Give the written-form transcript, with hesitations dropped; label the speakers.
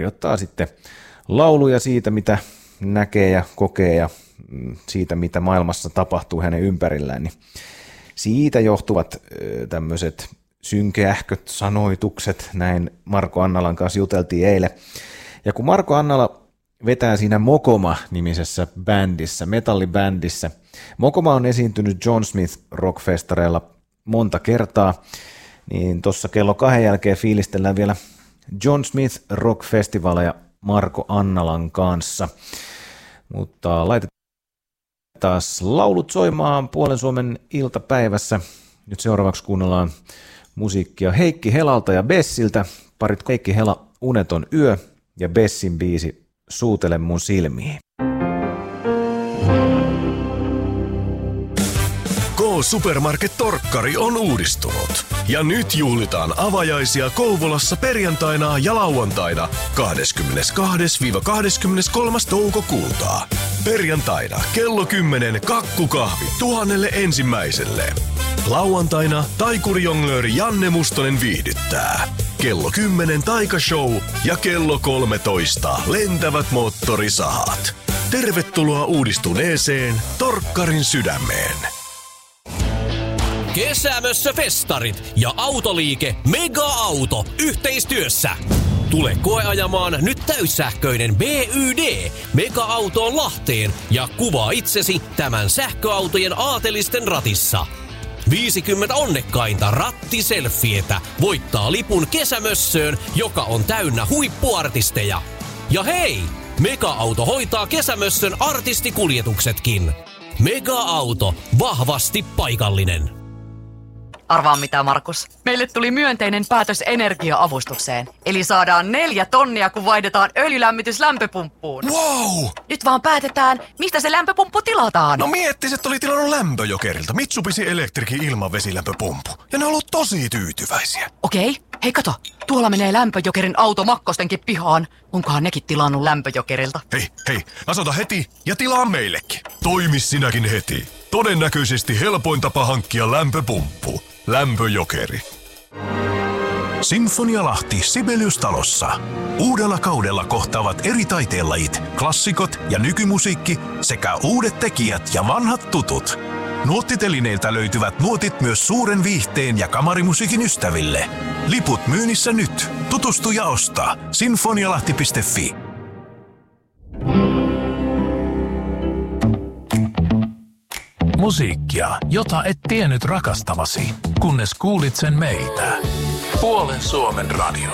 Speaker 1: kirjoittaa sitten lauluja siitä, mitä näkee ja kokee ja siitä, mitä maailmassa tapahtuu hänen ympärillään. Niin siitä johtuvat tämmöiset synkeähköt sanoitukset, näin Marko Annalan kanssa juteltiin eilen. Ja kun Marko Annala vetää siinä Mokoma-nimisessä bändissä, metallibändissä. Mokoma on esiintynyt John Smith Rockfestareilla monta kertaa, niin tuossa kello 2 jälkeen fiilistellään vielä John Smith Rock-festivaleja Marko Annalan kanssa. Mutta laitetaan taas laulut soimaan Puolen Suomen iltapäivässä. Nyt seuraavaksi kuunnellaan musiikkia Heikki Helalta ja Bessiltä. Parit Heikki Hela Uneton yö ja Bessin biisi Suutele mun silmiin.
Speaker 2: K-Supermarket Torkkari on uudistunut. Ja nyt juhlitaan avajaisia Kouvolassa perjantaina ja lauantaina 22-23. toukokuuta. Perjantaina kello 10 kakkukahvi 1000 ensimmäiselle. Lauantaina taikurijonglööri Janne Mustonen viihdyttää. Kello 10 taikashow ja kello 13 lentävät moottorisahat. Tervetuloa uudistuneeseen Torkkarin sydämeen.
Speaker 3: Kesämössö festarit ja autoliike Mega Auto yhteistyössä. Tule koeajamaan nyt täyssähköinen BYD Mega Autoon Lahteen ja kuvaa itsesi tämän sähköautojen aatelisten ratissa. 50 onnekkainta rattiselfietä voittaa lipun kesämössöön, joka on täynnä huippuartisteja. Ja hei! Mega Auto hoitaa kesämössön artistikuljetuksetkin. Mega Auto. Vahvasti paikallinen.
Speaker 4: Arvaa mitä, Markus. Meille tuli myönteinen päätös energia-avustukseen. Eli saadaan 4 tonnia, kun vaihdetaan öljylämmitys lämpöpumppuun.
Speaker 2: Wow!
Speaker 4: Nyt vaan päätetään, mistä se lämpöpumppu tilataan.
Speaker 2: No miettis, että oli tilannut Lämpöjokerilta Mitsubishi Electricin ilmavesilämpöpumppu. Ja ne on ollut tosi tyytyväisiä.
Speaker 4: Okei. Hei kato, tuolla menee Lämpöjokerin auto Makkostenkin pihaan. Onkohan nekin tilannut Lämpöjokerilta?
Speaker 2: Hei, asota heti ja tilaa meillekin. Toimi sinäkin heti. Todennäköisesti helpoin tapa hankkia lämpöpumppu. Lämpöjokeri.
Speaker 5: Sinfonialahti Sibelius-talossa. Uudella kaudella kohtaavat eri taiteenlajit, klassikot ja nykymusiikki sekä uudet tekijät ja vanhat tutut. Nuottitelineiltä löytyvät nuotit myös suuren viihteen ja kamarimusiikin ystäville. Liput myynnissä nyt. Tutustu ja osta. Sinfonialahti.fi.
Speaker 6: Musiikkia, jota et tiennyt rakastavasi, kunnes kuulit sen meitä. Puolen Suomen radio.